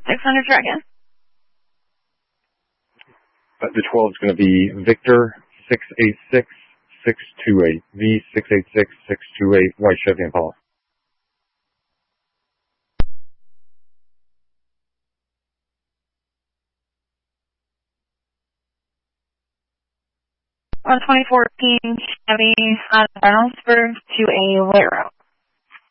600 Dragon. The 12 is going to be Victor 686628. V686628, White Chevy Impala. 2014 Chevy out of Reynoldsburg to a Laro.